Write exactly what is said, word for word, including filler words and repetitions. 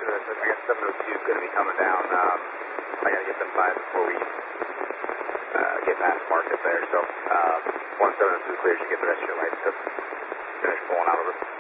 to this. I guess seven oh two is going to be coming down. Um, I got to get them by before we uh, get past market there. So um, one seven oh two clear, you get the rest of your lights to finish pulling out of it.